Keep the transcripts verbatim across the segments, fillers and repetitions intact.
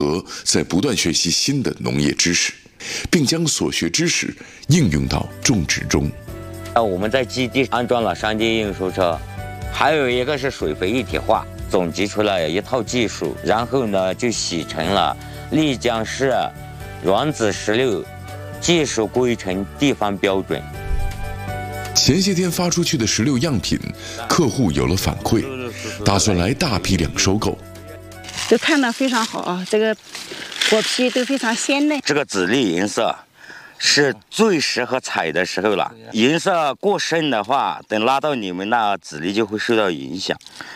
和在不断学习新的农业知识，并将所学知识应用到种植中。 我们在基地安装了山地运输车，还有一个是水肥一体化，总结出了一套技术，然后呢就洗成了丽江市软籽石榴技术规程地方标准。 前些天发出去的石榴样品，客户有了反馈，打算来大批量收购。 就看得非常好啊，这个果皮都非常鲜嫩。 这个籽粒颜色是最适合采的时候了，颜色过深的话，等拉到你们那，籽粒就会受到影响。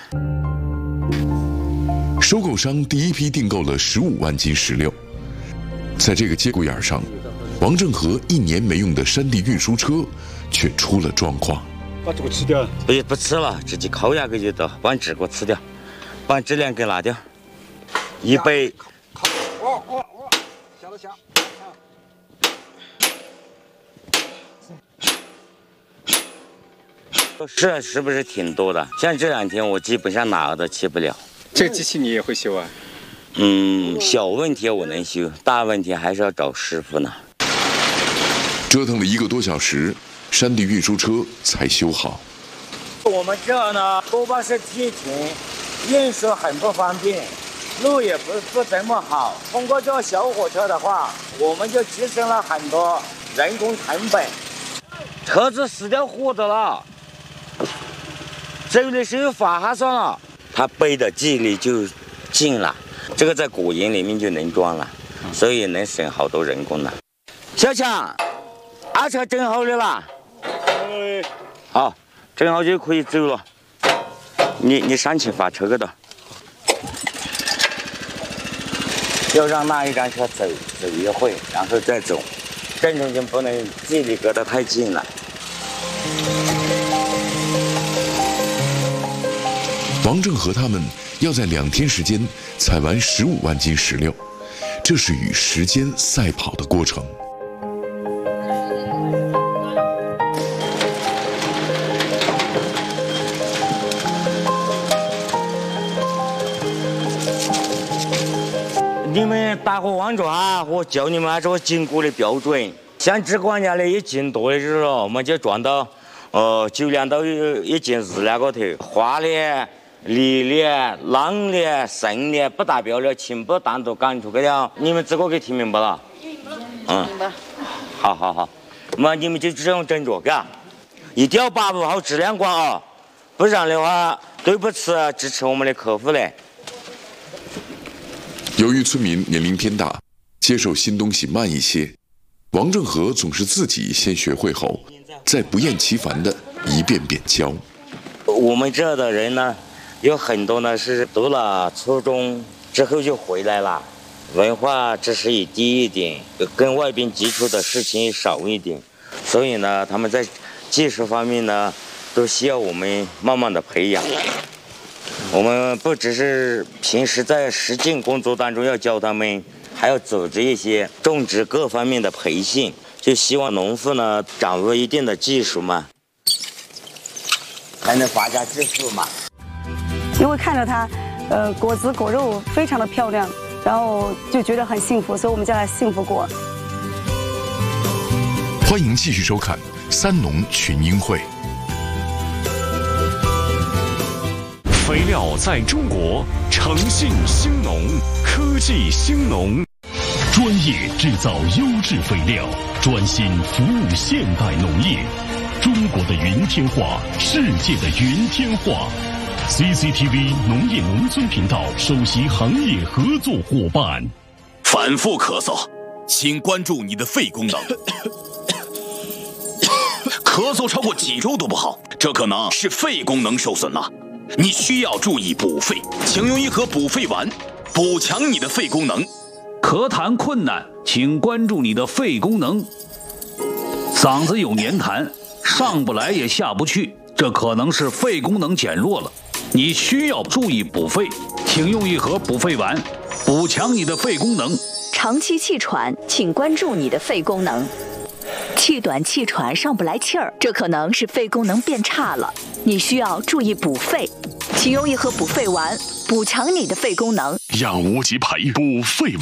收购商第一批订购了十五万斤石榴，在这个节骨眼上，王正和一年没用的山地运输车却出了状况。 把这个吃掉？ 不不吃了，直接烤下去就得，把纸给我吃掉，把质量给拿掉。一杯。 哦哦哦，下了下。 是是不是挺多的？像这两天我基本上哪个都去不了。 这个机器你也会修啊？ 嗯，小问题我能修，大问题还是要找师傅呢。 折腾了一个多小时，山地运输车才修好。 我们这呢，多半是梯田，运输很不方便，路也不不怎么好。通过这小火车的话，我们就节省了很多人工成本。车子死掉活的了，走的时候发哈算了，它背的距离就近了，这个在果园里面就能装了，所以能省好多人工了。小强，二车整好了啦？好，整好就可以走了。你你上去发车个的，要让那一辆车走走一会，然后再走，正中间不能距离隔得太近了。 王正和他们要在两天时间采完十五万斤石榴，这是与时间赛跑的过程。 你们大伙望着啊，我教你们按照经过的标准，像这管家的一斤多的时候，我们就装到呃九两到一斤二两个头，花的、梨的、浪的、生的不达标了，全部单独赶出去了。你们这个给听明白了？嗯，明白。好好好，那你们就这样整着，嘎，一定要把握好质量关啊，不然的话对不起支持我们的客户嘞。 由于村民年龄偏大，接受新东西慢一些，王正和总是自己先学会后，再不厌其烦的一遍遍教。 我们这的人呢，有很多呢是读了初中之后就回来了，文化知识也低一点，跟外边接触的事情也少一点，所以呢，他们在技术方面呢，都需要我们慢慢的培养。我们不只是平时在实践工作当中要教他们，还要组织一些种植各方面的培训，就希望农户呢掌握一定的技术嘛，才能发家致富嘛。 因为看着它，呃，果子果肉非常的漂亮，然后就觉得很幸福，所以我们叫它幸福果。 欢迎继续收看三农群英会。 肥料在中国，诚信兴农，科技兴农， 专业制造优质肥料，专心服务现代农业。中国的云天化，世界的云天化。C C T V 农业农村频道首席行业合作伙伴。 反复咳嗽，请关注你的肺功能。咳嗽超过几周都不好，这可能是肺功能受损了。你需要注意补肺，请用一盒补肺丸，补强你的肺功能。 咳痰困难，请关注你的肺功能。嗓子有黏痰，上不来也下不去，这可能是肺功能减弱了。你需要注意补肺，请用一盒补肺丸，补强你的肺功能。 长期气喘，请关注你的肺功能。气短气喘上不来气儿，这可能是肺功能变差了，你需要注意补肺，请用一盒补肺丸，补强你的肺功能。 养无极培补肺